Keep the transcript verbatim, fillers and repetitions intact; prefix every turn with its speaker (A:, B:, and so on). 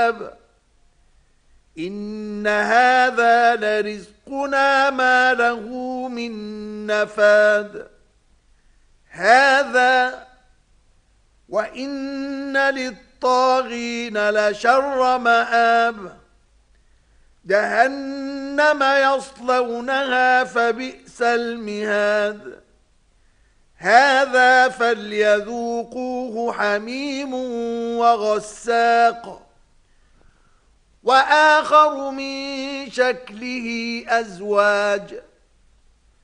A: إن هذا لرزقنا ما له من نفاد هذا وإن للطاغين لشر مآب جهنم يصلونها فبئس المهاد هذا فليذوقوه حميم وغساق وآخر من شكله أزواج